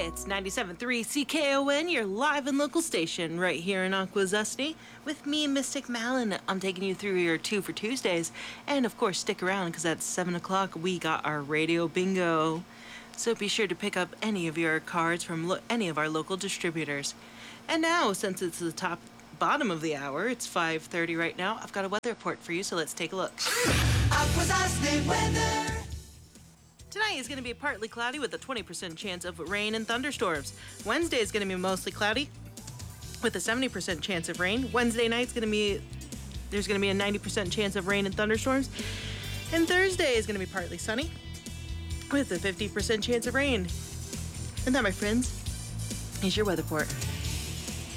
It's 97.3 CKON, your live and local station right here in Akwesasne. With me, Mystic Malin. I'm taking you through your 2 for Tuesdays. And of course, stick around because at 7 o'clock we got our radio bingo. So be sure to pick up any of your cards from any of our local distributors. And now, since it's the bottom of the hour, it's 5:30 right now, I've got a weather report for you, so let's take a look. Akwesasne weather. Tonight is going to be partly cloudy with a 20% chance of rain and thunderstorms. Wednesday is going to be mostly cloudy with a 70% chance of rain. Wednesday night's there's going to be a 90% chance of rain and thunderstorms. And Thursday is going to be partly sunny with a 50% chance of rain. And that, my friends, is your weather report.